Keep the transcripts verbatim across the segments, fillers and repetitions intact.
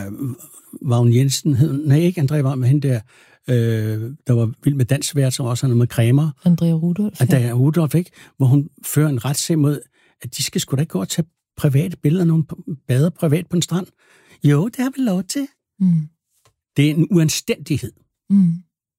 der Vagn Jensen, nej ikke André Vagn, men hende der, øh, der var vild med dansvært, som også har noget med Kræmer. Andrea Rudolph. Andrea Rudolph, ikke? Hvor hun fører en retssag mod, at de skal sgu da ikke gå og tage private billeder, når hun bader privat på en strand. Jo, det har vi lov til. Mm. Det er en uanstændighed. Mm.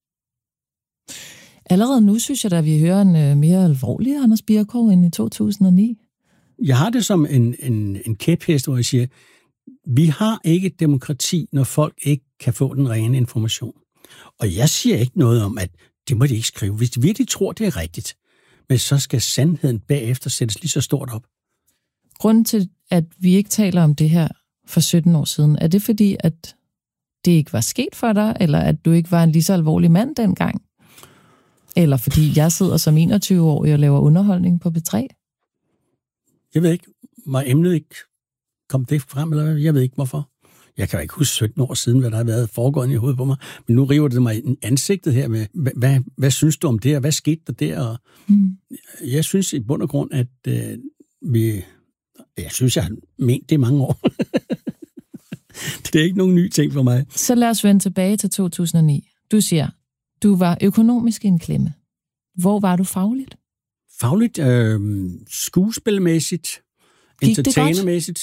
Allerede nu synes jeg, at vi hører en uh, mere alvorlig Anders Bircow end i to tusind og ni. Jeg har det som en, en, en kæphest, hvor jeg siger, vi har ikke demokrati, når folk ikke kan få den rene information. Og jeg siger ikke noget om, at det må de ikke skrive, hvis de virkelig tror, det er rigtigt. Men så skal sandheden bagefter sættes lige så stort op. Grunden til, at vi ikke taler om det her for sytten år siden, er det fordi, at det ikke var sket for dig, eller at du ikke var en lige så alvorlig mand dengang? Eller fordi jeg sidder som enogtyve-årig og laver underholdning på B tre? Jeg ved ikke, var emnet ikke kom det frem, eller jeg ved ikke hvorfor. Jeg kan jo ikke huske sytten år siden, hvad der har været foregået i hovedet på mig, men nu river det mig i ansigtet her med, hvad, hvad, hvad synes du om det, og hvad skete der der? Og mm. Jeg synes i bund og grund, at øh, vi... Jeg synes, jeg har ment det i mange år. Det er ikke nogen ny ting for mig. Så lad os vende tilbage til to tusind og ni. Du siger, du var økonomisk i en klemme. Hvor var du fagligt? Fagligt? Øh, skuespilmæssigt. Gik entertainermæssigt.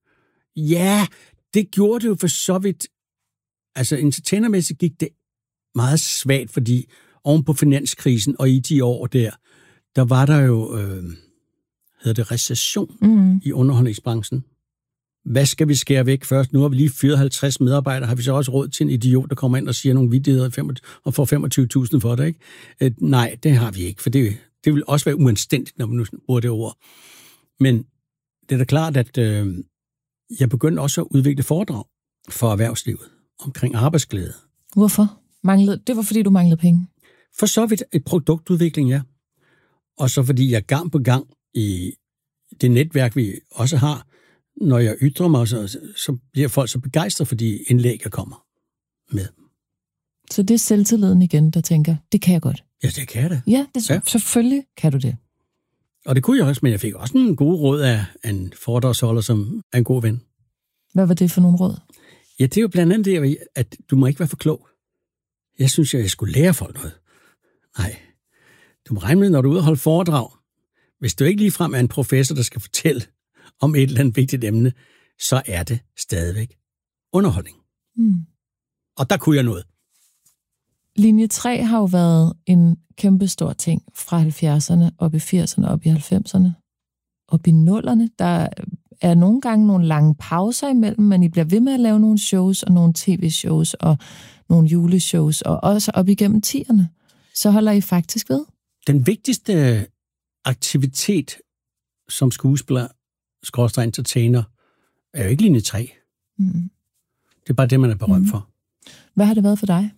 Ja, det gjorde det jo for så vidt. Altså, entertainermæssigt gik det meget svagt, fordi oven på finanskrisen og i de år der, der var der jo... Øh, hedder det recession mm. i underholdningsbranchen. Hvad skal vi skære væk først? Nu har vi lige fyret halvtreds medarbejdere. Har vi så også råd til en idiot, der kommer ind og siger nogle vittigheder og får femogtyve tusind for det, ikke? Øh, nej, det har vi ikke, for det, det vil også være uanstændigt, når man nu bruger det ord. Men det er da klart, at øh, jeg begyndte også at udvikle foredrag for erhvervslivet omkring arbejdsglæde. Hvorfor? Manglede, det var, fordi du manglede penge? For så vidt et produktudvikling, ja. Og så fordi jeg gang på gang i det netværk, vi også har, når jeg ytrer mig, så, så bliver folk så begejstrede for de indlæg, jeg kommer med. Så det er selvtilliden igen, der tænker, det kan jeg godt? Ja, det kan jeg da. Ja, det, ja. Selvfølgelig kan du det. Og det kunne jeg også, men jeg fik også en god råd af en foredragsholder, som er en god ven. Hvad var det for nogle råd? Ja, det er jo blandt andet det, at du må ikke være for klog. Jeg synes, at jeg skulle lære folk noget. Nej. Du må regne med, når du er ude og holde foredrag. Hvis du ikke ligefrem er en professor, der skal fortælle om et eller andet vigtigt emne, så er det stadigvæk underholdning. Mm. Og der kunne jeg noget. Linje tre har jo været en kæmpe stor ting fra halvfjerdserne, op i firserne, op i halvfemserne, op i nullerne. Der er nogle gange nogle lange pauser imellem, men I bliver ved med at lave nogle shows og nogle tv-shows og nogle juleshows, og også op igennem tierne. Så holder I faktisk ved. Den vigtigste aktivitet som skuespiller, skråstreg entertainer, er jo ikke linje tre. Mm. Det er bare det, man er berømt mm. for. Hvad har det været for dig?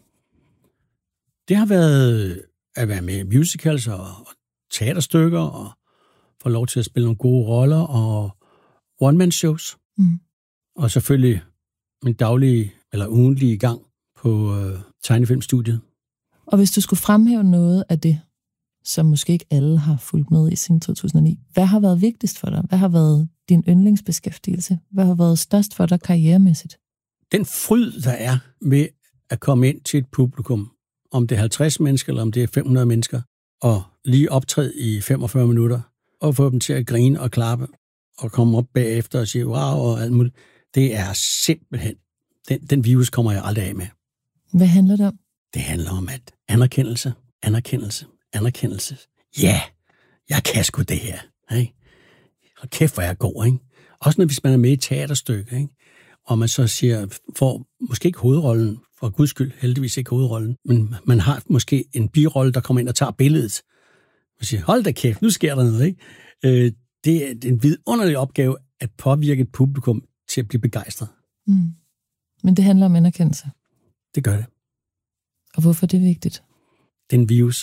Det har været at være med i musicals og, og teaterstykker, og få lov til at spille nogle gode roller, og one-man-shows. Mm. Og selvfølgelig min daglige, eller ugentlige gang på øh, tegnefilmstudiet. Og hvis du skulle fremhæve noget af det, som måske ikke alle har fulgt med i siden to tusind og ni. Hvad har været vigtigst for dig? Hvad har været din yndlingsbeskæftigelse? Hvad har været størst for dig karrieremæssigt? Den fryd, der er med at komme ind til et publikum, om det er halvtreds mennesker, eller om det er fem hundrede mennesker, og lige optræde i femogfyrre minutter, og få dem til at grine og klappe, og komme op bagefter og sige wow, og alt muligt. Det er simpelthen, den, den virus kommer jeg aldrig af med. Hvad handler det om? Det handler om at anerkendelse, anerkendelse, anerkendelse. Ja, jeg kan sgu det her. Ikke? Og kæft, hvor jeg er god, ikke? Også når hvis man er med i teaterstykke, ikke? Og man så siger, får måske ikke hovedrollen, for guds skyld, heldigvis ikke hovedrollen, men man har måske en birolle, der kommer ind og tager billedet. Og siger, hold da kæft, nu sker der noget, ikke? Øh, det er en vidunderlig opgave at påvirke et publikum til at blive begejstret. Mm. Men det handler om anerkendelse. Det gør det. Og hvorfor er det vigtigt? Det er en virus.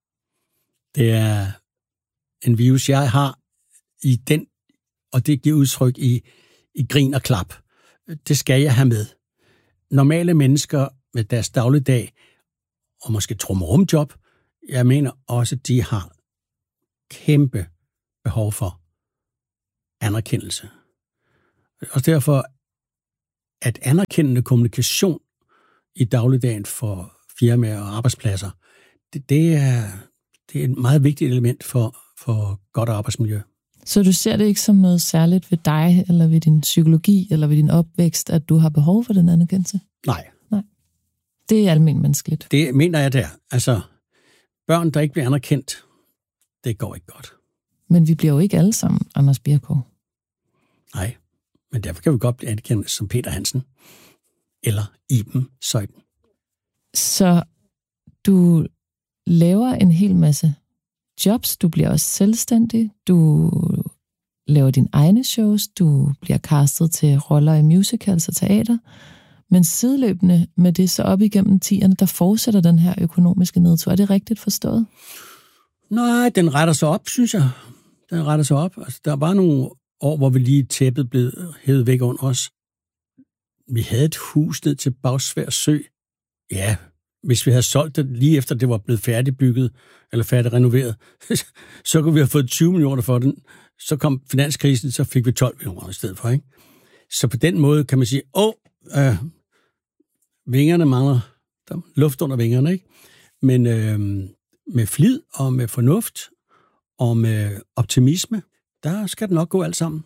Det er en virus, jeg har i den, og det giver udtryk i, i grin og klap. Det skal jeg have med. Normale mennesker med deres dagligdag, og måske trummerumjob, jeg mener også, de har kæmpe behov for anerkendelse. Og derfor at anerkendende kommunikation i dagligdagen for firmaer og arbejdspladser, det, det, er, det er et meget vigtigt element for, for godt arbejdsmiljø. Så du ser det ikke som noget særligt ved dig, eller ved din psykologi, eller ved din opvækst, at du har behov for den anerkendelse? Nej. Nej. Det er almen menneskeligt. Det mener jeg der. Altså, børn, der ikke bliver anerkendt, det går ikke godt. Men vi bliver jo ikke alle sammen Anders Bjerregaard. Nej, men derfor kan vi godt blive anerkendt som Peter Hansen eller Iben Zeuthen. Så du laver en hel masse jobs, du bliver også selvstændig, du laver dine egne shows, du bliver castet til roller i musicals og teater, men sideløbende med det, så op igennem tierne, der fortsætter den her økonomiske nedtur. Er det rigtigt forstået? Nej, den retter sig op, synes jeg. Den retter sig op. Altså, der var nogle år, hvor vi lige tæppet blev hævet væk under os. Vi havde et hus ned til Bagsværd Sø. Ja, hvis vi havde solgt det lige efter, det var blevet færdigbygget, eller færdigrenoveret, så kunne vi have fået tyve millioner for den. Så kom finanskrisen, så fik vi tolv millioner i stedet for, ikke? Så på den måde kan man sige, åh, øh, vingerne mangler, der er luft under vingerne, ikke? Men øh, med flid og med fornuft og med optimisme, der skal det nok gå alt sammen.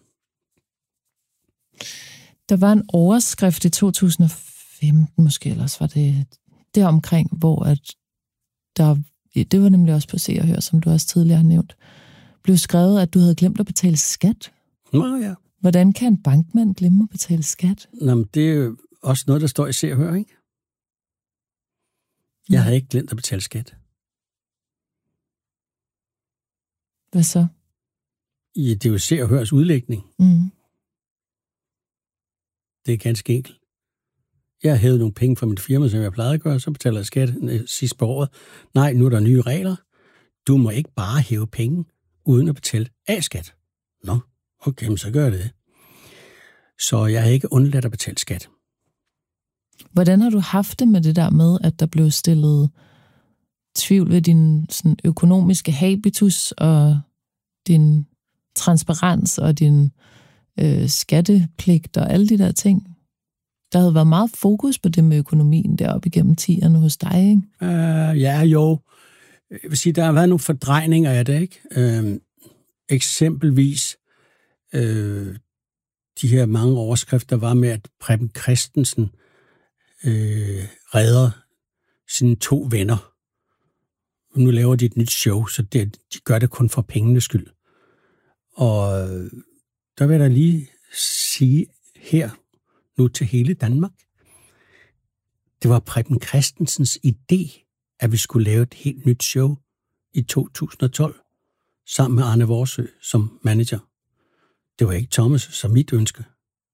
Der var en overskrift i to tusind og femten, måske ellers var det deromkring, hvor at der, det var nemlig også på Se og Hør, som du også tidligere har nævnt, blev skrevet, at du havde glemt at betale skat. Nå ja. Hvordan kan en bankmand glemme at betale skat? Nå, men det er jo også noget, der står i Se og Hør, ikke? Jeg havde ikke glemt at betale skat. Hvad så? I, det er jo Se og Hørs udlægning. Mm. Det er ganske enkelt. Jeg har hævet nogle penge fra mit firma, som jeg plejede at gøre, så betaler jeg skat sidst på året. Nej, nu er der nye regler. Du må ikke bare hæve penge, uden at betale A-skat. Nå, okay, så gør jeg det. Så jeg har ikke undladt at betale skat. Hvordan har du haft det med det der med, at der blev stillet tvivl ved din sådan, økonomiske habitus og din transparens og din øh, skattepligt og alle de der ting? Der havde været meget fokus på det med økonomien deroppe igennem tierne hos dig, ikke? Uh, ja, jo. Jeg vil sige, der har været nogle fordrejninger af det, ikke? Uh, eksempelvis uh, de her mange overskrifter var med, at Preben Christensen uh, redder sine to venner. Nu laver de et nyt show, så det, de gør det kun for pengenes skyld. Og der vil jeg da lige sige her, nu til hele Danmark. Det var Preben Christensens idé, at vi skulle lave et helt nyt show i to tusind og tolv, sammen med Arne Vorsø som manager. Det var ikke Thomas som mit ønske.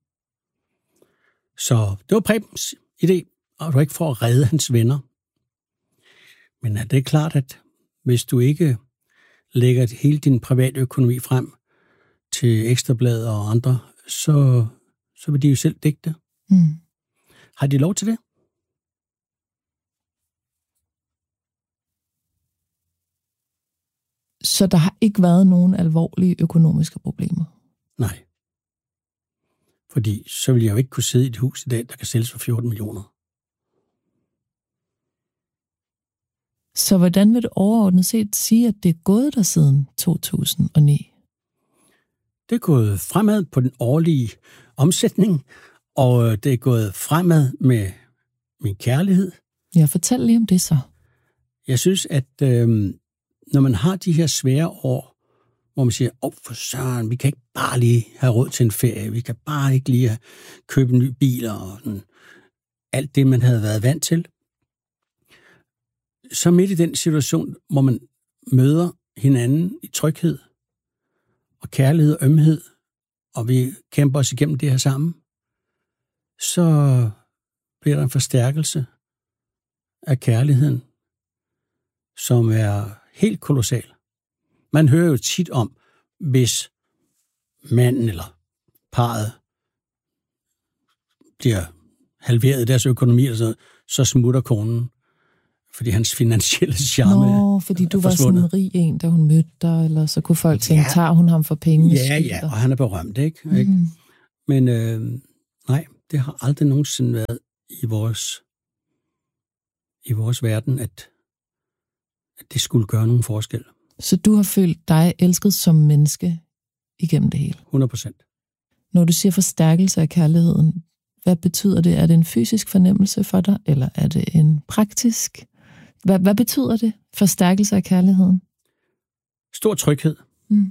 Så det var Prebens idé, og det var ikke for at redde hans venner. Men det er klart, at hvis du ikke lægger hele din private økonomi frem til Ekstrabladet og andre, så, så vil de jo selv dække det. Mm. Har de lov til det? Så der har ikke været nogen alvorlige økonomiske problemer? Nej. Fordi så vil jeg jo ikke kunne sidde i et hus i dag, der kan sælges for fjorten millioner. Så hvordan vil du overordnet set sige, at det er gået der siden to tusind og ni? Det er gået fremad på den årlige omsætning, og det er gået fremad med min kærlighed. Ja, fortæl lige om det så. Jeg synes, at øh, når man har de her svære år, hvor man siger, åh oh, for søren, vi kan ikke bare lige have råd til en ferie, vi kan bare ikke lige have, købe en ny bil og sådan, alt det, man havde været vant til. Så midt i den situation, hvor man møder hinanden i tryghed og kærlighed og ømhed, og vi kæmper os igennem det her sammen, så bliver der en forstærkelse af kærligheden, som er helt kolossal. Man hører jo tit om, hvis manden eller parret bliver halveret i deres økonomi, eller sådan, så smutter konen, fordi hans finansielle charme Nå, fordi du var sådan en rig en, da hun mødte dig, eller så kunne folk tænke, ja. Tager hun ham for penge? Ja, ja, og han er berømt, ikke? Mm. ikke? Men øh, nej, det har aldrig nogensinde været i vores, i vores verden, at, at det skulle gøre nogen forskel. Så du har følt dig elsket som menneske igennem det hele? hundrede procent. Når du siger forstærkelse af kærligheden, hvad betyder det? Er det en fysisk fornemmelse for dig, eller er det en praktisk? Hvad, hvad betyder det, forstærkelse af kærligheden? Stor tryghed. Mm.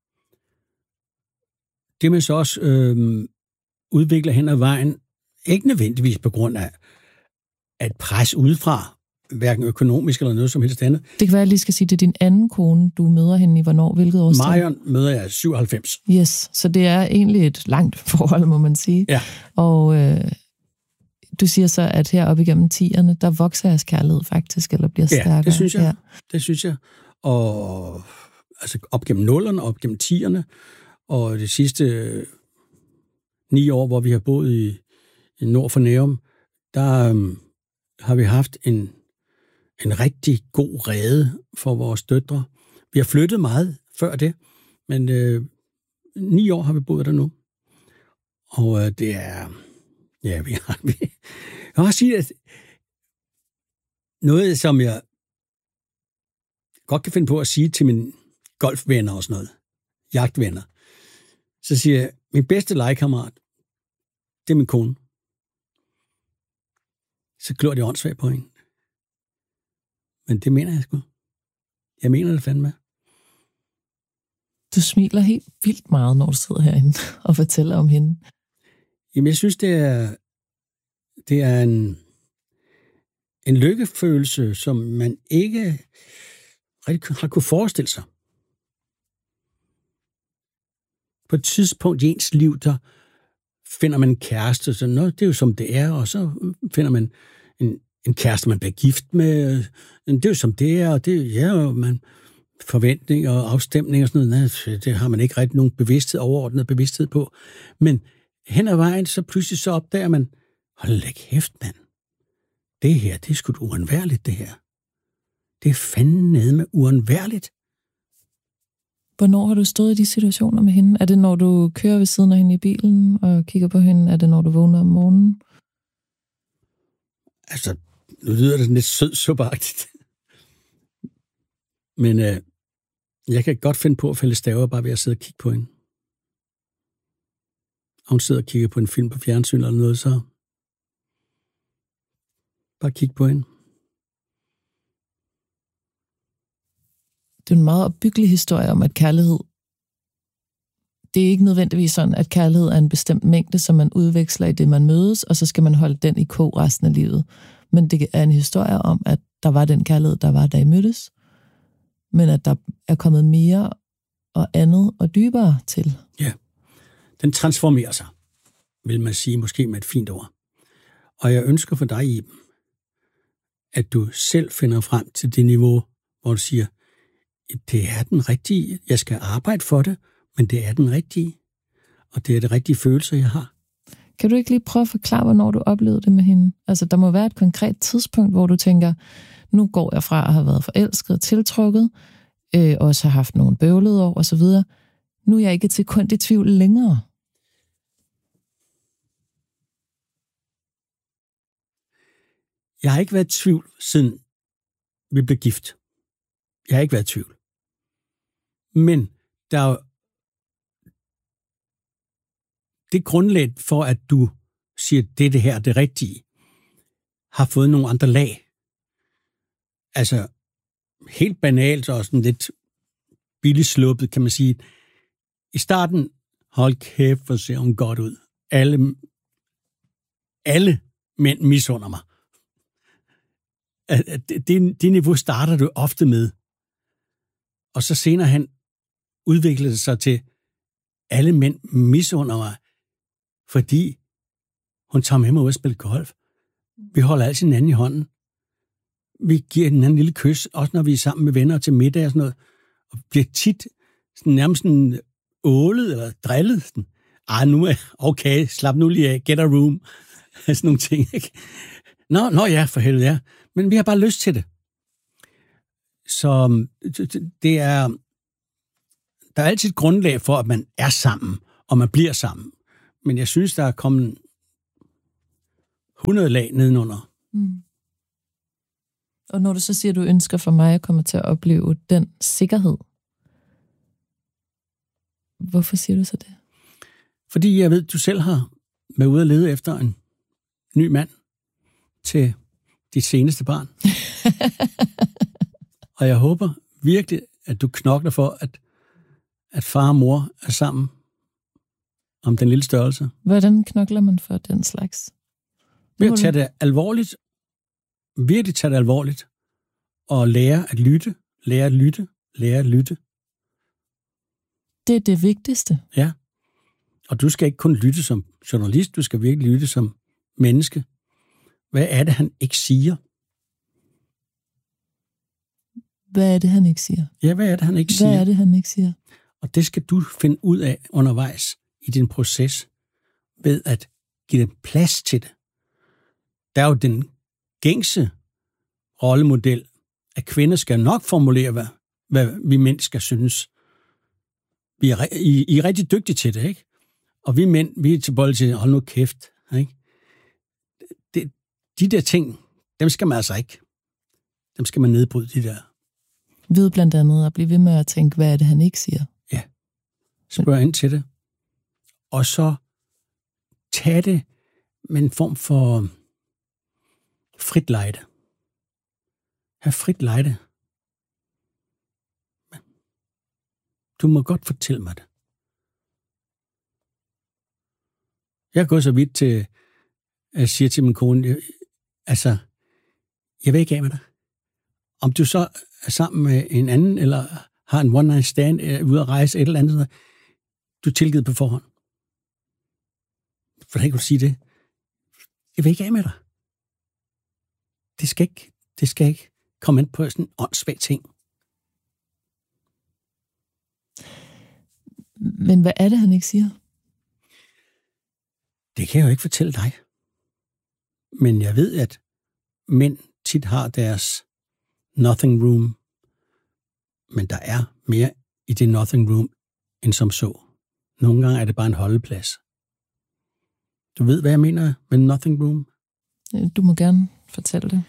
Det man så også øh, udvikler hen ad vejen, ikke nødvendigvis på grund af at pres udefra, hverken økonomisk eller noget som helst andet. Det kan være, at jeg lige skal sige, det er din anden kone, du møder hende i hvornår, hvilket årstal? Marion møder jeg syvoghalvfems. Yes, så det er egentlig et langt forhold, må man sige. Ja. Og øh, du siger så, at her op igennem tierne, der vokser jeres kærlighed faktisk, eller bliver stærkere. Ja, det synes jeg. Ja. Det synes jeg. Og altså op gennem nullerne, op gennem tierne, og de sidste øh, ni år, hvor vi har boet i, i nord for Nærum, der øh, har vi haft en en rigtig god rede for vores døtre. Vi har flyttet meget før det, men øh, ni år har vi boet der nu. Og øh, det er... Ja, vi har... Vi, jeg har sige, at noget, som jeg godt kan finde på at sige til mine golfvenner og sådan noget, jagtvenner, så siger jeg, min bedste legekammerat, det er min kone. Så glor de åndssvagt på hende. Men det mener jeg sgu. Jeg mener det fandme. Du smiler helt vildt meget, når du sidder herinde og fortæller om hende. Jamen, jeg synes, det er, det er en, en lykkefølelse, som man ikke rigtig har kunne forestille sig. På et tidspunkt i ens liv, der finder man en kæreste, så nå, det er jo som det er, og så finder man en en kæreste, man bliver gift med, det er jo som det er, og det ja, man forventning og afstemning og sådan noget, det har man ikke rigtig nogen bevidsthed, overordnet bevidsthed på. Men hen ad vejen, så pludselig så opdager man, hold da kæft, mand. Det her, det er sgu uundværligt, det her. Det er fandme nede med uundværligt. Hvornår har du stået i de situationer med hende? Er det, når du kører ved siden af hende i bilen og kigger på hende? Er det, når du vågner om morgenen? Altså, nu lyder det lidt sød supagtigt. Men øh, jeg kan godt finde på at fælde staver, bare ved at sidde og kigge på hende. Og hun sidder og kigger på en film på fjernsyn eller noget, så bare kig på hende. Det er en meget opbyggelig historie om, at kærlighed, det er ikke nødvendigvis sådan, at kærlighed er en bestemt mængde, som man udveksler i det, man mødes, og så skal man holde den i kog resten af livet. Men det er en historie om, at der var den kærlighed, der var, da I mødtes, men at der er kommet mere og andet og dybere til. Ja, den transformerer sig, vil man sige, måske med et fint ord. Og jeg ønsker for dig, Iben, at du selv finder frem til det niveau, hvor du siger, det er den rigtige, jeg skal arbejde for det, men det er den rigtige, og det er det rigtige følelse, jeg har. Kan du ikke lige prøve at forklare, hvornår du oplevede det med hende? Altså, der må være et konkret tidspunkt, hvor du tænker, nu går jeg fra at have været forelsket og tiltrukket, øh, også har haft nogle bøvlede år og så videre. Nu er jeg ikke til kun i tvivl længere. Jeg har ikke været i tvivl, siden vi blev gift. Jeg har ikke været i tvivl. Men der er det grundlag for, at du siger, det er det her, det rigtige, har fået nogle andre lag. Altså, helt banalt og sådan lidt billigt sluppet, kan man sige. I starten, hold kæft, hvor ser hun godt ud. Alle, alle mænd misunder mig. Det, det, det niveau starter du ofte med. Og så senere han udviklede sig til, alle mænd misunder mig, fordi hun tager med mig ud og spille golf. Vi holder altid hinanden i hånden. Vi giver hinanden en lille kys, også når vi er sammen med venner til middag og sådan noget. Og bliver tit sådan, nærmest sådan ålet eller drillet. Sådan, ej, nu er okay, slap nu lige af, get a room. Sådan nogle ting, ikke? Nå, nå ja, for helvede ja. Men vi har bare lyst til det. Så det er, der er altid et grundlag for, at man er sammen, og man bliver sammen. Men jeg synes, der er kommet hundrede lag nedenunder. Mm. Og når du så siger, at du ønsker for mig at komme til at opleve den sikkerhed, hvorfor siger du så det? Fordi jeg ved, at du selv har været ude at lede efter en ny mand til dit seneste barn. Og jeg håber virkelig, at du knokler for, at, at far og mor er sammen om den lille størrelse. Hvordan knokler man for den slags? Ved at tage det alvorligt, virkelig tage det alvorligt, og lære at lytte, lære at lytte, lære at lytte. Det er det vigtigste. Ja, og du skal ikke kun lytte som journalist, du skal virkelig lytte som menneske. Hvad er det, han ikke siger? Hvad er det, han ikke siger? Ja, hvad er det, han ikke siger? Hvad er det, han ikke siger? Og det skal du finde ud af undervejs i din proces, ved at give dem plads til det. Der er jo den gængse rollemodel, at kvinder skal nok formulere, hvad, hvad vi mænd skal synes. Vi er, I, I er rigtig dygtige til det, ikke? Og vi mænd, vi er tilbøjelige til, hold nu kæft, ikke? Det, de der ting, dem skal man altså ikke. Dem skal man nedbryde, de der. Ved blandt andet at blive ved med at tænke, hvad er det, han ikke siger? Ja. Spørg ind til det. Og så tage det med en form for frit lejde. Ha' frit lejde. Du må godt fortælle mig det. Jeg går så vidt til, at jeg siger til min kone, altså, jeg vil ikke af med dig. Om du så er sammen med en anden, eller har en one-night stand, er ude at rejse et eller andet, du er tilgivet på forhånd. Hvordan kan du sige det? Jeg vil ikke af med dig. Det skal ikke, det skal ikke komme ind på sådan en åndssvag ting. Men hvad er det, han ikke siger? Det kan jeg jo ikke fortælle dig. Men jeg ved, at mænd tit har deres nothing room. Men der er mere i det nothing room, end som så. Nogle gange er det bare en holdeplads. Du ved, hvad jeg mener med nothing room? Du må gerne fortælle det.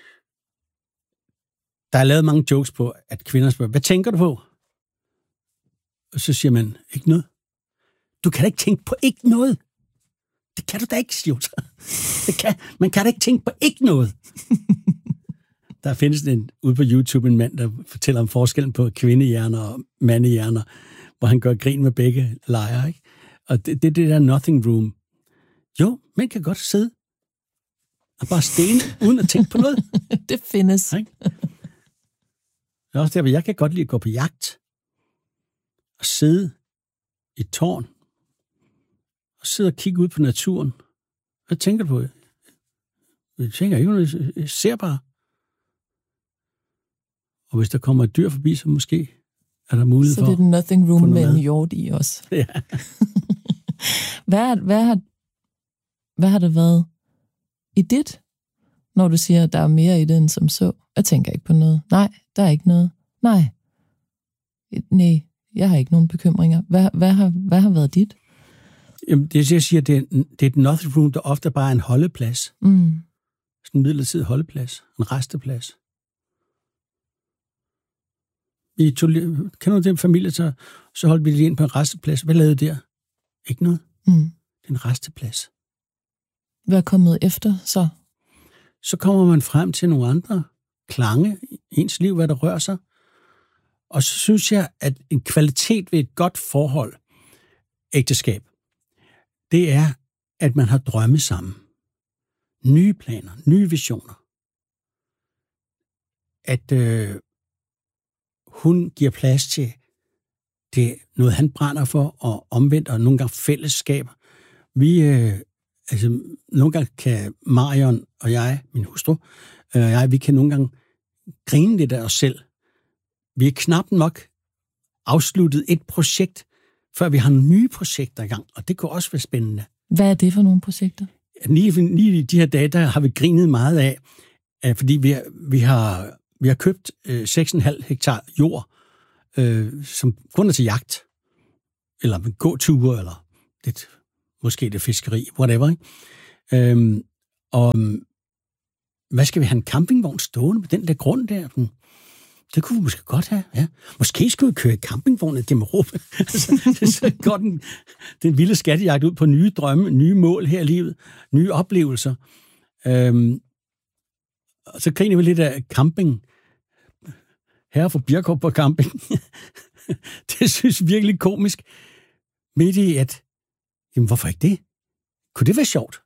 Der er lavet mange jokes på, at kvinder spørger, hvad tænker du på? Og så siger man, ikke noget. Du kan da ikke tænke på ikke noget. Det kan du da ikke, siger det kan, man kan da ikke tænke på ikke noget. Der findes en, ude på YouTube en mand, der fortæller om forskellen på kvindehjerner og mandehjerner, hvor han gør grin med begge lejre. Ikke? Og det er det, det der nothing room. Jo, mænd kan godt sidde og bare stene, uden at tænke på noget. Det findes. Ikke? Det er også der, hvor jeg kan godt lide at gå på jagt og sidde i et tårn og sidde og kigge ud på naturen. Hvad tænker du på? Jeg tænker ikke noget, jeg ser bare. Og hvis der kommer et dyr forbi, så måske er der mulighed for... Så det er den nothing room med en hjort i os. Ja. hvad, hvad, har, hvad har det været i dit, når du siger, at der er mere i det end som så? Jeg tænker ikke på noget. Nej, der er ikke noget. Nej. Nej, jeg har ikke nogen bekymringer. Hvad, hvad, har, hvad har været dit? Jamen, det jeg siger, det er, det er et nothing room, der ofte bare er en holdeplads. Mm. Sådan en midlertidig holdeplads. En resteplads. Vi tog, kender du den familie, så, så holdt vi lige ind på en resteplads. Hvad lavede der? Ikke noget. Mm. Det er en resteplads. Hvad er kommet efter så? Så kommer man frem til nogle andre klange i ens liv, hvad der rører sig. Og så synes jeg, at en kvalitet ved et godt forhold, ægteskab, det er, at man har drømme sammen. Nye planer, nye visioner. At øh, hun giver plads til det, noget han brænder for, og omvendt, og nogle gange fællesskaber. Vi, øh, altså, nogle gange kan Marion og jeg, min hustru, øh, jeg, vi kan nogle gange grine lidt af os selv. Vi er knap nok afsluttet et projekt, før vi har nye projekter i gang, og det kunne også være spændende. Hvad er det for nogle projekter? Lige, lige i de her dage, der har vi grinet meget af, fordi vi, vi, har, vi har købt øh, seks komma fem hektar jord, øh, som kun er til jagt, eller gåture, eller lidt, måske det fiskeri, whatever. Ikke? Øhm, Og hvad skal vi have en campingvogn stående på den der grund der? Det kunne vi måske godt have, ja. Måske skulle vi køre i campingvognen gennem Europa. altså, det er så godt en, den vilde skattejagt ud på nye drømme, nye mål her i livet, nye oplevelser. Øhm, og så griner vi lidt af camping. Herre fra Birkov på camping. Det synes jeg virkelig komisk. Midt i at, jamen hvorfor ikke det? Kunne det være sjovt?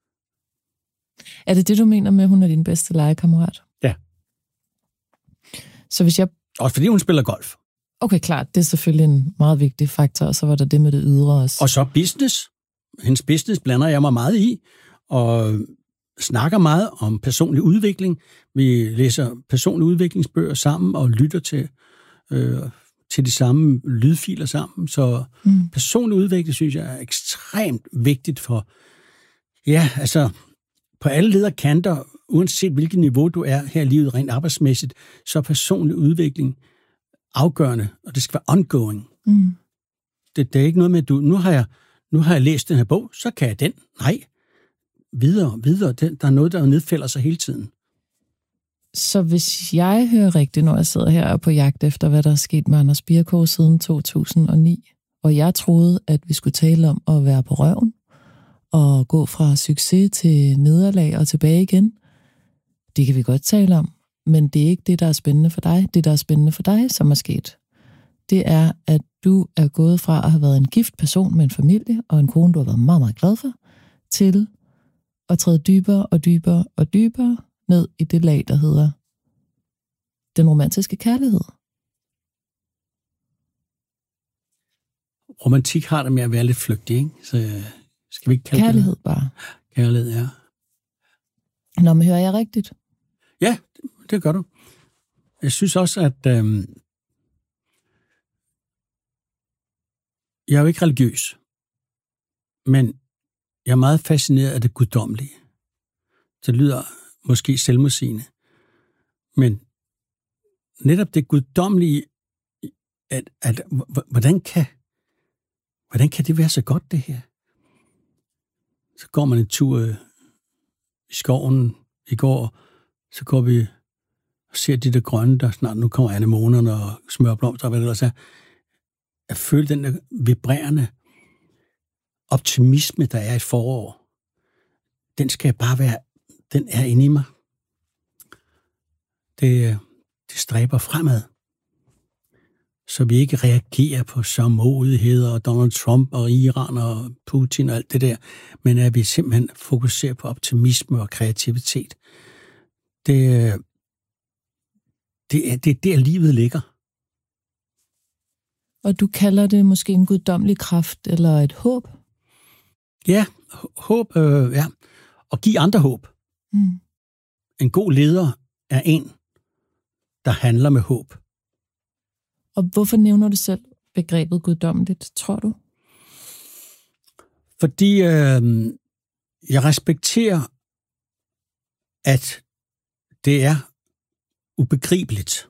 Er det det, du mener med, at hun er din bedste legekammerat? Ja. Så hvis jeg... Også fordi hun spiller golf. Okay, klart. Det er selvfølgelig en meget vigtig faktor, og så var der det med det ydre også. Og så business. Hendes business blander jeg mig meget i, og snakker meget om personlig udvikling. Vi læser personlige udviklingsbøger sammen, og lytter til, øh, til de samme lydfiler sammen. Så mm. personlig udvikling, synes jeg, er ekstremt vigtigt for... Ja, altså... På alle lederkanter, uanset hvilket niveau du er her i livet rent arbejdsmæssigt, så er personlig udvikling afgørende, og det skal være ongoing. Mm. Det, det er ikke noget med, at du, nu har, jeg, nu har jeg læst den her bog, så kan jeg den. Nej, videre, videre. Det, der er noget, der nedfælder sig hele tiden. Så hvis jeg hører rigtigt, når jeg sidder her og på jagt efter, hvad der er sket med Anders Birkov siden to tusind og ni, og jeg troede, at vi skulle tale om at være på røven, og gå fra succes til nederlag og tilbage igen, det kan vi godt tale om, men det er ikke det, der er spændende for dig. Det, der er spændende for dig, som er sket, det er, at du er gået fra at have været en gift person med en familie, og en kone, du har været meget, meget glad for, til at træde dybere og dybere og dybere ned i det lag, der hedder den romantiske kærlighed. Romantik har det med at være lidt flygtig, ikke? Så skal vi ikke kalde kærlighed det? bare. Kærlighed, ja. Nå, men hører jeg rigtigt? Ja, det, det gør du. Jeg synes også, at øhm, jeg er jo ikke religiøs, men jeg er meget fascineret af det guddommelige. Det lyder måske selvmodsigende, men netop det guddommelige, at, at hvordan kan, hvordan kan det være så godt, det her? Så går man en tur øh, i skoven i går, så går vi og ser de der grønne, der snart nu kommer anemonerne og smørblomster og hvad det ellers er. At føle den der vibrerende optimisme, der er i forår, den skal bare være, den er inde i mig. Det, det stræber fremad. Så vi ikke reagerer på sørgmodigheder og Donald Trump og Iran og Putin og alt det der, men at vi simpelthen fokuserer på optimisme og kreativitet. Det, det, er, det er der, livet ligger. Og du kalder det måske en guddommelig kraft eller et håb? Ja, håb, øh, ja. Og give andre håb. Mm. En god leder er en, der handler med håb. Og hvorfor nævner du selv begrebet guddommeligt, tror du? Fordi øh, jeg respekterer, at det er ubegribeligt.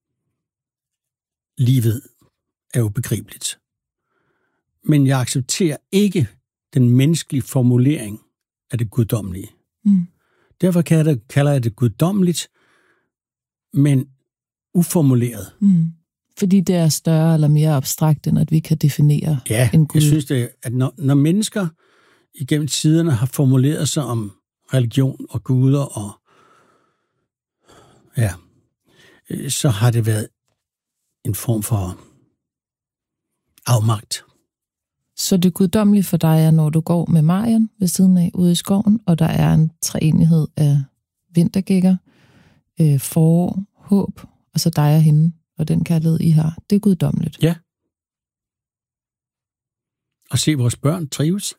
Livet er ubegribeligt. Men jeg accepterer ikke den menneskelige formulering af det guddommelige. Mm. Derfor kalder jeg det guddommeligt, men uformuleret. Mm. Fordi det er større eller mere abstrakt, end at vi kan definere ja, en Gud. Jeg synes, det er, at når, når mennesker igennem tiderne har formuleret sig om religion og guder, og ja, så har det været en form for afmagt. Så det guddommelige for dig er, når du går med Marian ved siden af ude i skoven, og der er en treenighed af vintergækker, øh, forår, håb, og så dig og hende, og den kærlighed, I har. Det er guddommeligt. Ja. Og se vores børn trives.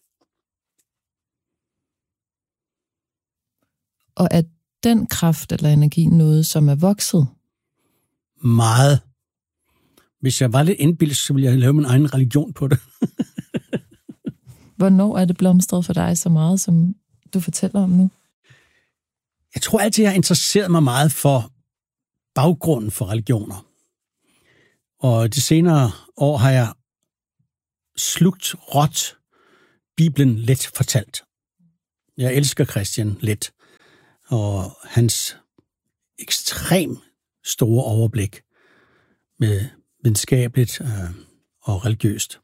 Og er den kraft eller energi noget, som er vokset? Meget. Hvis jeg var lidt indbildet, så ville jeg lave min egen religion på det. Hvornår er det blomstret for dig så meget, som du fortæller om nu? Jeg tror altid, jeg har interesseret mig meget for baggrunden for religioner. Og de senere år har jeg slugt råt Bibelen let fortalt. Jeg elsker Christian Leth, og hans ekstrem store overblik med videnskabeligt øh, og religiøst.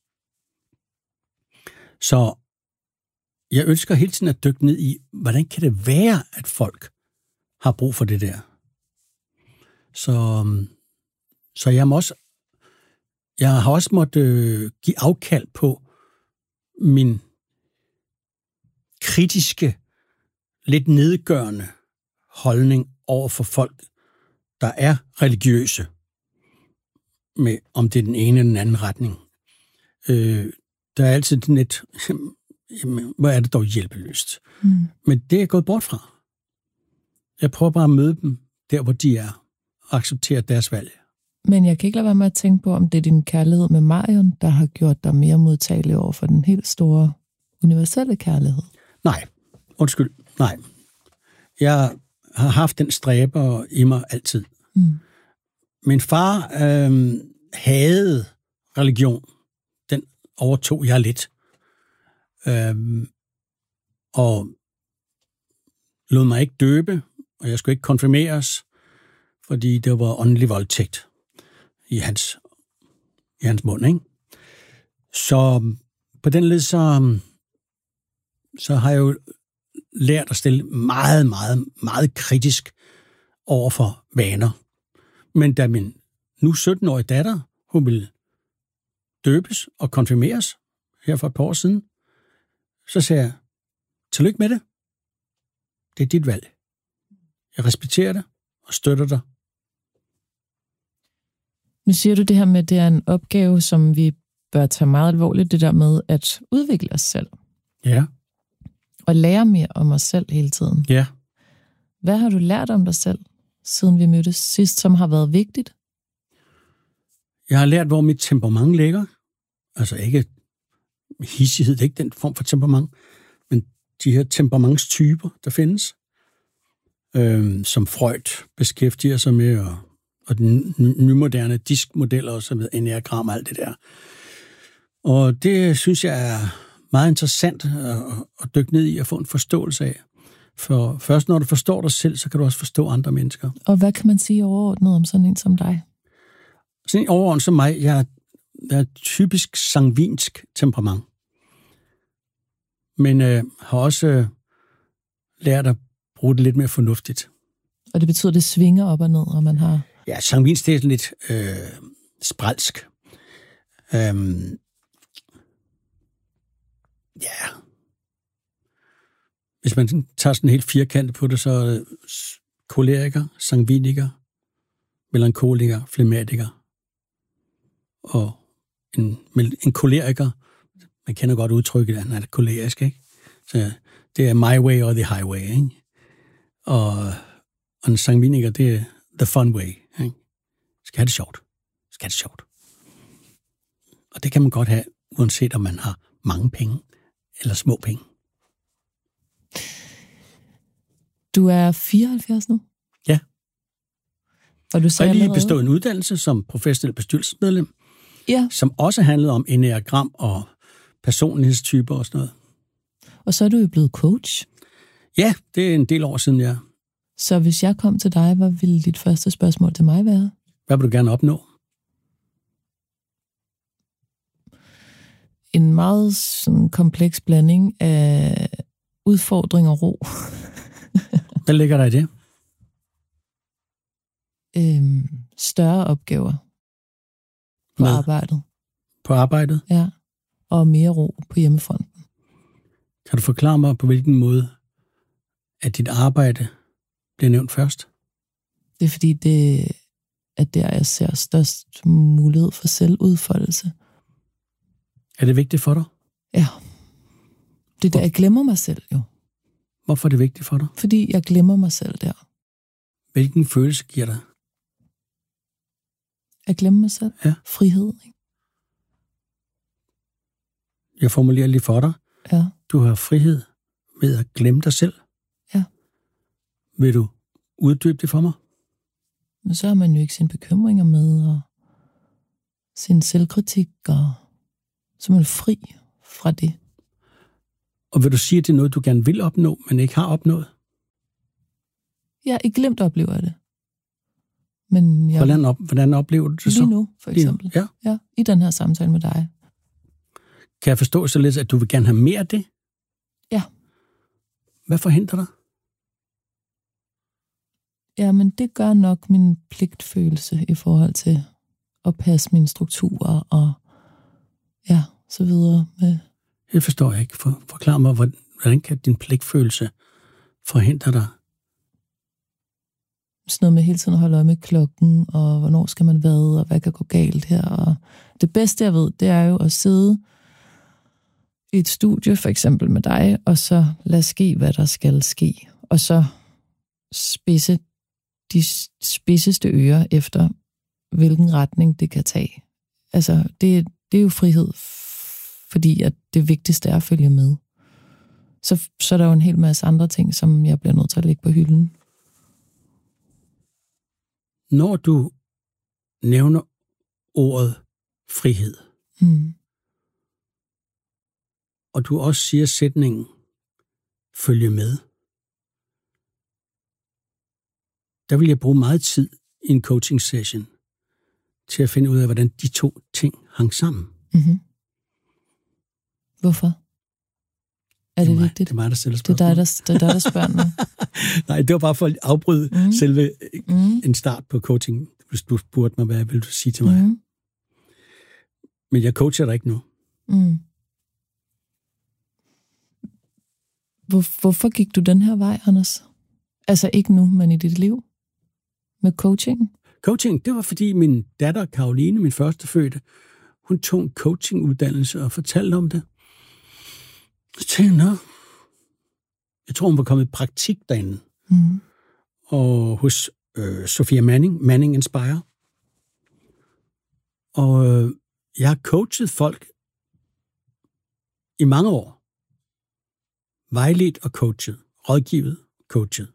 Så jeg ønsker hele tiden at dykke ned i, hvordan kan det være, at folk har brug for det der. Så, så jeg må også, jeg har også måttet øh, give afkald på min kritiske, lidt nedgørende holdning over for folk, der er religiøse, med om det er den ene eller den anden retning. Øh, der er altid den lidt, jamen, hvor er det dog hjælpeløst. Mm. Men det er jeg gået bort fra. Jeg prøver bare at møde dem der, hvor de er, og acceptere deres valg. Men jeg kan ikke lade være med at tænke på, om det er din kærlighed med Marion, der har gjort dig mere modtagelig over for den helt store, universelle kærlighed. Nej, undskyld, nej. Jeg har haft den stræber i mig altid. Mm. Min far øh, havde religion. Den overtog jeg lidt. Øh, og lod mig ikke døbe, og jeg skulle ikke konfirmeres, fordi det var åndelig voldtægt i hans, i hans mund, ikke? Så på den led, så, så har jeg jo lært at stille meget, meget, meget kritisk over for vaner. Men da min nu sytten-årige datter, hun ville døbes og konfirmeres her for et par år siden, så sagde jeg, tillykke med det. Det er dit valg. Jeg respekterer det og støtter dig. Nu siger du det her med, at det er en opgave, som vi bør tage meget alvorligt, det der med at udvikle os selv. Ja. Og lære mere om os selv hele tiden. Ja. Hvad har du lært om dig selv, siden vi mødtes sidst, som har været vigtigt? Jeg har lært, hvor mit temperament ligger. Altså ikke hissighed, det er ikke den form for temperament, men de her temperamentstyper, der findes, øh, som Freud beskæftiger sig med, og, og den nymoderne diskmodeller, og så med enneagram og alt det der. Og det synes jeg er meget interessant at, at dykke ned i og få en forståelse af. For først når du forstår dig selv, så kan du også forstå andre mennesker. Og hvad kan man sige overordnet om sådan en som dig? Sådan en overordnet som mig, jeg, jeg er typisk sangvinsk temperament. Men øh, har også øh, lært at bruge det lidt mere fornuftigt. Og det betyder, at det svinger op og ned, og man har... Ja, sangvinsk, det er sådan lidt øh, spralsk. Øhm, ja. Hvis man tager sådan helt firkantet på det, så er det koleriker, sangviniker, melankoliker, flegmatiker. Og en, en koleriker, man kender godt udtrykket, at han er kolerisk, ikke? Så det er my way or the highway, ikke? Og, og en sangviniker, det er the fun way, ikke? Skal have det sjovt. Skal have det sjovt. Og det kan man godt have, uanset om man har mange penge eller små penge. Du er fireoghalvfjerds nu? Ja. Og du sagde jeg har lige allerede... bestået en uddannelse som professionel bestyrelsesmedlem, ja. Som også handlede om enneagram og personlighedstyper og sådan noget. Og så er du jo blevet coach. Ja, det er en del år siden, ja. Så hvis jeg kom til dig, hvad ville dit første spørgsmål til mig være? Hvad vil du gerne opnå? En meget sådan, kompleks blanding af udfordring og ro. Hvad ligger der i det? Øhm, større opgaver på Med? arbejdet. På arbejdet? Ja, og mere ro på hjemmefronten. Kan du forklare mig, på hvilken måde, at dit arbejde bliver nævnt først? Det er fordi, det er der, jeg ser størst mulighed for selvudfoldelse. Er det vigtigt for dig? Ja. Det er der, jeg glemmer mig selv jo. Hvorfor er det vigtigt for dig? Fordi jeg glemmer mig selv der. Hvilken følelse giver dig? Jeg glemmer mig selv. Ja. Frihed. Ikke? Jeg formulerer lige for dig. Ja. Du har frihed ved at glemme dig selv. Ja. Vil du uddybe det for mig? Men så har man jo ikke sine bekymringer med, og sin selvkritik, og så er man fri fra det. Og vil du sige, at det er noget, du gerne vil opnå, men ikke har opnået? Ja, i glimt oplever jeg det. Men jeg... hvordan, op, hvordan oplever du det så? Lige nu, for eksempel. Ja. ja. I den her samtale med dig. Kan jeg forstå så lidt, at du vil gerne have mere af det? Ja. Hvad forhindrer dig? Jamen, det gør nok min pligtfølelse i forhold til at passe mine strukturer og ja, så videre. Med... Det forstår jeg ikke. For, forklar mig, hvordan kan din pligtfølelse forhindre dig? Sådan noget med hele tiden at holde øje med klokken, og hvornår skal man hvad, og hvad kan gå galt her. Og det bedste, jeg ved, det er jo at sidde i et studie, for eksempel med dig, og så lade ske, hvad der skal ske. Og så spidse de spidseste ører efter, hvilken retning det kan tage. Altså, det, det er jo frihed, fordi at det vigtigste er at følge med. Så, så er der jo en hel masse andre ting, som jeg bliver nødt til at lægge på hylden. Når du nævner ordet frihed, mm. og du også siger sætningen følge med, der vil jeg bruge meget tid i en coaching session til at finde ud af, hvordan de to ting hang sammen. Mm-hmm. Hvorfor? Er det, det mig, vigtigt? Det er mig, der stiller spørgsmål. Det er dig, der, det er dig, der spørger mig. Nej, det var bare for at afbryde mm. selve mm. en start på coaching. Hvis du spurgte mig, hvad vil du sige til mig? Mm. Men jeg coacher dig ikke nu. Mm. Hvor, hvorfor gik du den her vej, Anders? Altså ikke nu, men i dit liv? Med coaching? Coaching, det var fordi min datter, Karoline, min første fødte, hun tog en coachinguddannelse og fortalte om det. Så tænkte jeg, jeg tror, hun var kommet i praktik derinde. Mm. Og hos øh, Sofia Manning, Manning Inspire. Og øh, jeg har coachet folk i mange år. Vejledt og coachet. Rådgivet og coachet.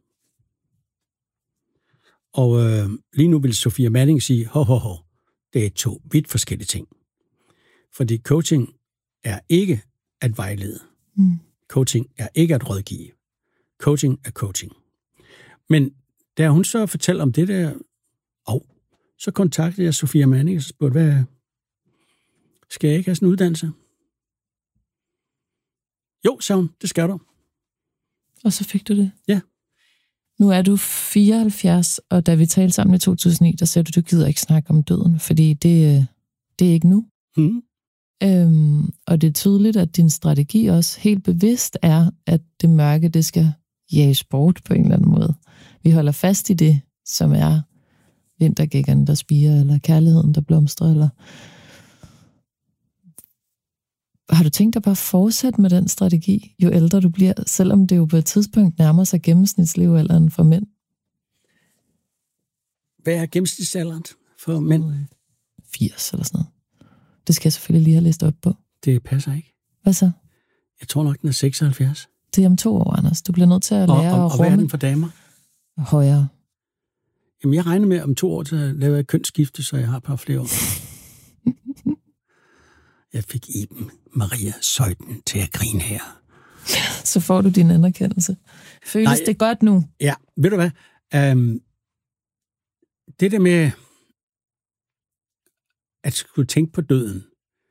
Og øh, lige nu vil Sofia Manning sige, ho, ho, ho, det er to vidt forskellige ting. Fordi coaching er ikke at vejlede. Mm. Coaching er ikke at rådgive. Coaching er coaching. Men da hun så fortalte om det der, og så kontaktede jeg Sofia Manning og spurgte, hvad skal jeg ikke have sådan en uddannelse? Jo, sagde hun, det skal du. Og så fik du det? Ja. Nu er du fireoghalvfjerds, og da vi talte sammen i to tusind og ni, der sagde du, du gider ikke snakke om døden, fordi det, det er ikke nu. Mm. Øhm, og det er tydeligt, at din strategi også helt bevidst er, at det mørke, det skal jages bort på en eller anden måde. Vi holder fast i det, som er vintergækkerne, der spirer, eller kærligheden, der blomstrer, eller... Har du tænkt dig bare at fortsætte med den strategi, jo ældre du bliver, selvom det jo på et tidspunkt nærmer sig gennemsnitslevealderen for mænd? Hvad er gennemsnitsalderen for mænd? firs eller sådan noget. Det skal jeg selvfølgelig lige have læst op på. Det passer ikke. Hvad så? Jeg tror nok, den er seksoghalvfjerds. Det er om to år, Anders. Du bliver nødt til at lære og, og, at rumme. Og hvad er den for damer? Højere. Jamen, jeg regner med, om to år til at lave et kønsskifte, så jeg har et par flere år. Jeg fik Iben Maria Søjden til at grine her. Så får du din anerkendelse. Føles Nej, det godt nu? Ja, ved du hvad? Um, det der med at skulle tænke på døden.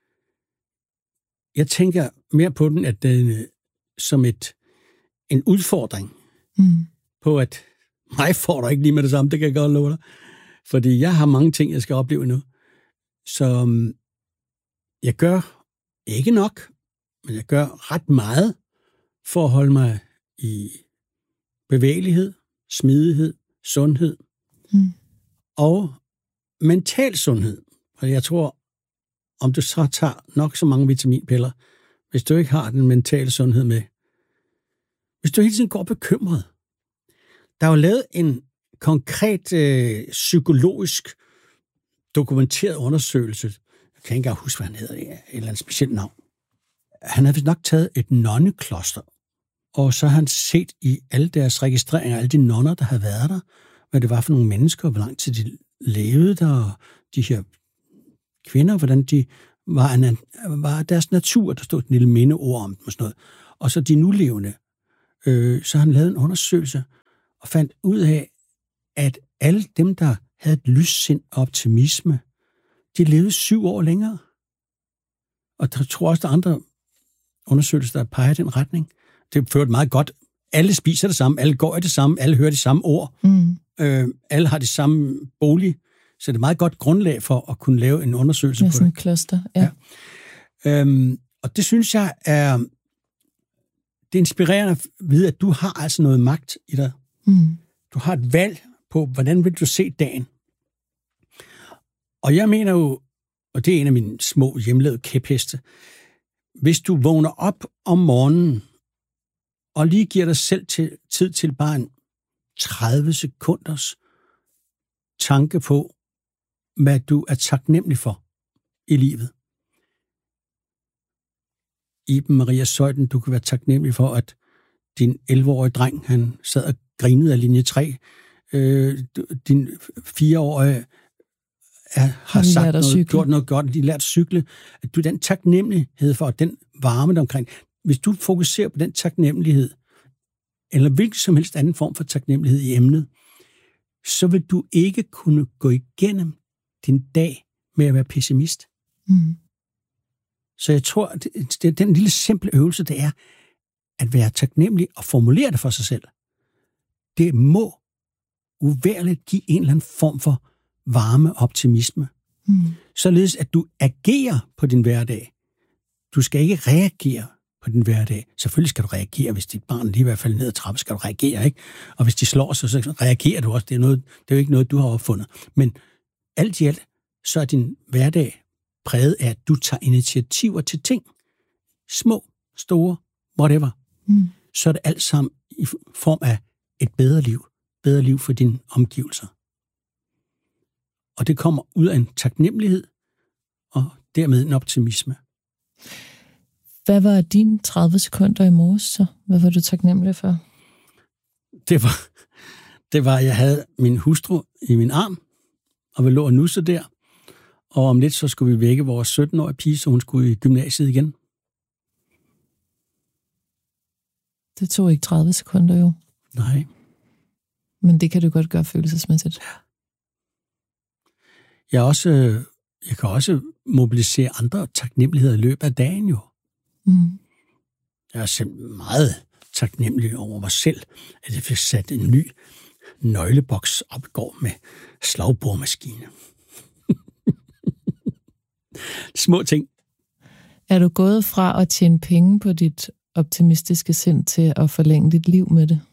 Jeg tænker mere på den, at den som et en udfordring. Mm. På at mig får du ikke lige med det samme, det kan jeg godt love dig. Fordi jeg har mange ting, jeg skal opleve nu. Så jeg gør ikke nok, men jeg gør ret meget for at holde mig i bevægelighed, smidighed, sundhed mm. og mental sundhed. Og jeg tror, om du så tager nok så mange vitaminpiller, hvis du ikke har den mentale sundhed med, hvis du hele tiden går bekymret. Der er jo lavet en konkret øh, psykologisk dokumenteret undersøgelse. Jeg kan ikke engang huske, hvad han hedder, et eller andet specielt navn. Han havde vist nok taget et nonnekloster, og så har han set i alle deres registreringer, alle de nonner, der havde været der, hvad det var for nogle mennesker, hvor lang tid de levede der, og de her kvinder, hvordan de var, en, var deres natur, der stod et lille mindeord om dem og sådan noget. og så de nulevende, øh, så har han lavet en undersøgelse og fandt ud af, at alle dem, der havde et lyssind og optimisme, de levede syv år længere. Og jeg tror også, der er andre undersøgelser, der peger i den retning. Det fører meget godt. Alle spiser det samme, alle går i det samme, alle hører de samme ord, mm. øh, alle har det samme bolig, så det er et meget godt grundlag for at kunne lave en undersøgelse med på sådan det. En cluster, ja. ja. Øhm, og det synes jeg er, det er inspirerende at vide, at du har altså noget magt i dig. Mm. Du har et valg på, hvordan vil du se dagen. Og jeg mener jo, og det er en af mine små hjemlavede kæpheste, hvis du vågner op om morgenen, og lige giver dig selv til, tid til bare en tredive sekunders tanke på, hvad du er taknemmelig for i livet. Iben Maria Zeuthen, du kan være taknemmelig for, at din elleve-årige dreng, han sad og grinede af linje tre. Øh, din fireårige er, har sagt noget, gjort noget godt, de har lært at cykle. At du den taknemmelighed for, den varme der omkring. Hvis du fokuserer på den taknemmelighed, eller hvilken som helst anden form for taknemmelighed i emnet, så vil du ikke kunne gå igennem din dag med at være pessimist. Mm. Så jeg tror, at det er den lille simple øvelse, det er at være taknemmelig og formulere det for sig selv. Det må uværligt give en eller anden form for varme optimisme. Mm. Således at du agerer på din hverdag. Du skal ikke reagere på din hverdag. Selvfølgelig skal du reagere, hvis dit barn lige i hvert fald ned ad trappen, skal du reagere, ikke? Og hvis de slår sig, så reagerer du også. Det er, noget, det er jo ikke noget, du har opfundet. Men alt i alt, så er din hverdag præget af, at du tager initiativer til ting. Små, store, whatever. Mm. Så er det alt sammen i form af et bedre liv. Bedre liv for dine omgivelser. Og det kommer ud af en taknemmelighed, og dermed en optimisme. Hvad var dine tredive sekunder i morges så? Hvad var du taknemmelig for? Det var, det var, at jeg havde min hustru i min arm, og vi lå og nusse der. Og om lidt, så skulle vi vække vores sytten-årige pige, så hun skulle i gymnasiet igen. Det tog ikke tredive sekunder jo. Nej. Men det kan du godt gøre følelsesmæssigt. Jeg, også, jeg kan også mobilisere andre taknemmeligheder i løbet af dagen jo. Mm. Jeg er selv meget taknemmelig over mig selv, at jeg fik sat en ny nøgleboks op i går med slagbordmaskine. Små ting. Er du gået fra at tjene penge på dit optimistiske sind til at forlænge dit liv med det?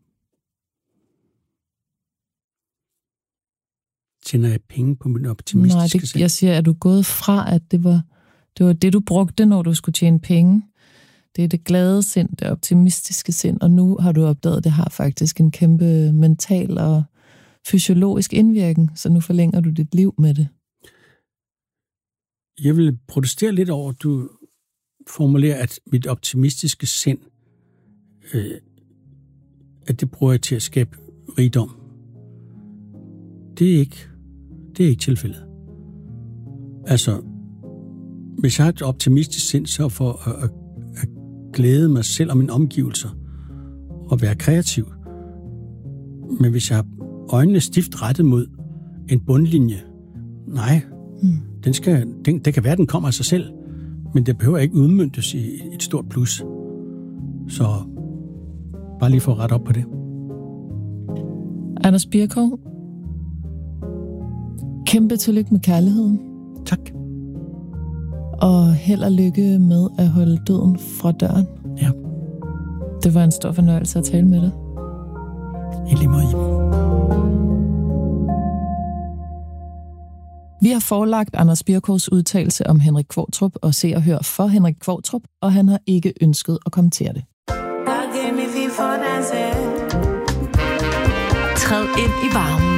Tjener jeg penge på min optimistiske Nej, det, sind? jeg siger, er du gået fra, at det var, det var det, du brugte, når du skulle tjene penge? Det er det glade sind, det optimistiske sind, og nu har du opdaget, at det har faktisk en kæmpe mental og fysiologisk indvirkning, så nu forlænger du dit liv med det. Jeg vil protestere lidt over, at du formulerer, at mit optimistiske sind, øh, at det bruger jeg til at skabe rigdom. Det er ikke, det er ikke tilfældet. Altså, hvis jeg har et optimistisk sind, så for at, at, at glæde mig selv og mine omgivelser og være kreativ. Men hvis jeg har øjnene stift rettet mod en bundlinje, nej, mm. den skal, den, det kan være, den kommer af sig selv, men det behøver ikke udmøntes i et stort plus. Så bare lige for at rette op på det. Anders Bircow, kæmpe tillykke med kærligheden. Tak. Og held og lykke med at holde døden fra døren. Ja. Det var en stor fornøjelse at tale med dig. I lige måde. Vi har forelagt Anders Bircows udtalelse om Henrik Qvortrup og Se og Hør for Henrik Qvortrup, og han har ikke ønsket at kommentere det. Træd ind i varmen.